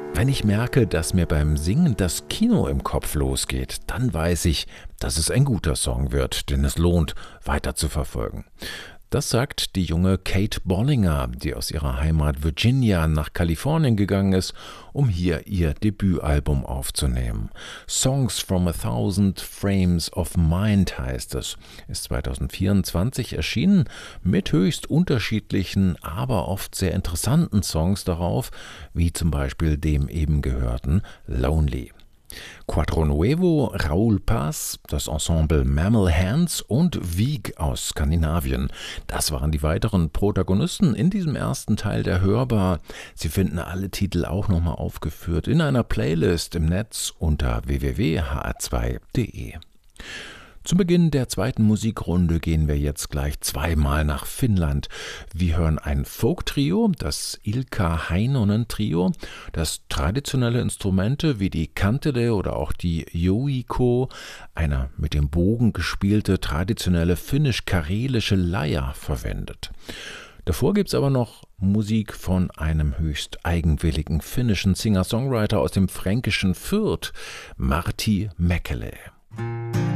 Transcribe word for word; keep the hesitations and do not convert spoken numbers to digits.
Wenn ich merke, dass mir beim Singen das Kino im Kopf losgeht, dann weiß ich, dass es ein guter Song wird, den es lohnt, weiter zu verfolgen. Das sagt die junge Kate Bollinger, die aus ihrer Heimat Virginia nach Kalifornien gegangen ist, um hier ihr Debütalbum aufzunehmen. Songs from a Thousand Frames of Mind heißt es, ist zwanzig vierundzwanzig erschienen mit höchst unterschiedlichen, aber oft sehr interessanten Songs darauf, wie zum Beispiel dem eben gehörten Lonely. Quattro Nuevo, Raoul Paz, das Ensemble Mammal Hands und Wieg aus Skandinavien. Das waren die weiteren Protagonisten in diesem ersten Teil der Hörbar. Sie finden alle Titel auch nochmal aufgeführt in einer Playlist im Netz unter w w w punkt h r zwei punkt d e. Zu Beginn der zweiten Musikrunde gehen wir jetzt gleich zweimal nach Finnland. Wir hören ein Folk-Trio, das Ilkka Heinonen-Trio, das traditionelle Instrumente wie die kantele oder auch die joiko, eine mit dem Bogen gespielte traditionelle finnisch-karelische Leier, verwendet. Davor gibt es aber noch Musik von einem höchst eigenwilligen finnischen Singer-Songwriter aus dem fränkischen Fürth, Martti Mäkelä.